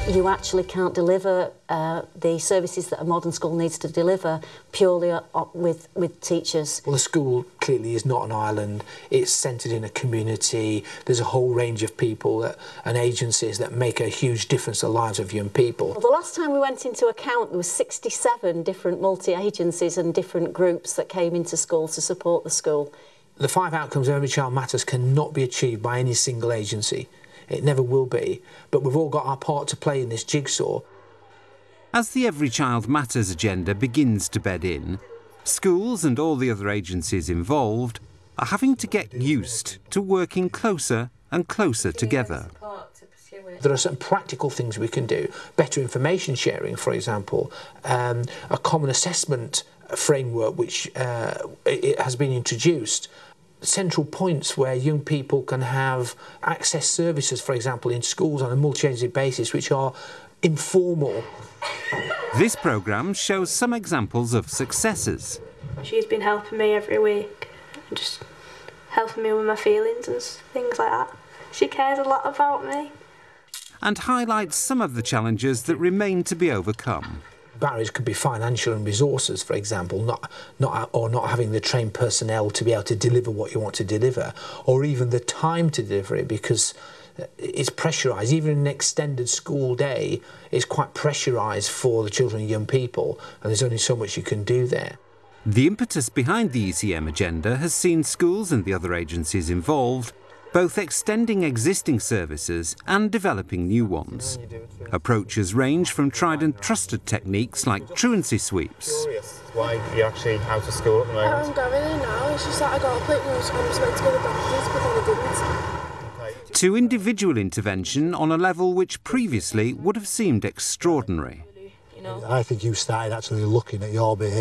You actually can't deliver the services that a modern school needs to deliver purely with teachers. Well, the school clearly is not an island. It's centred in a community. There's a whole range of people and agencies that make a huge difference to the lives of young people. Well, the last time we went into account, there were 67 different multi-agencies and different groups that came into schools to support the school. The 5 outcomes of Every Child Matters cannot be achieved by any single agency. It never will be, but we've all got our part to play in this jigsaw. As the Every Child Matters agenda begins to bed in, schools and all the other agencies involved are having to get used to working closer and closer together. There are some practical things we can do. Better information sharing, for example, a common assessment framework which it has been introduced. Central points where young people can have access services, for example, in schools on a multi-agency basis, which are informal. This programme shows some examples of successes. She's been helping me every week, and just helping me with my feelings and things like that. She cares a lot about me. And highlights some of the challenges that remain to be overcome. Barriers could be financial and resources, for example, not having the trained personnel to be able to deliver what you want to deliver, or even the time to deliver it, because it's pressurised. Even an extended school day is quite pressurised for the children and young people, and there's only so much you can do there. The impetus behind the ECM agenda has seen schools and the other agencies involved both extending existing services and developing new ones. Approaches range from tried and trusted techniques like truancy sweeps. Why you're actually out of school at the moment? I'm going in now. It's just that I got a plate and I was meant to go to the doctors, but then I didn't. To individual intervention on a level which previously would have seemed extraordinary. I think you started actually looking at your behaviour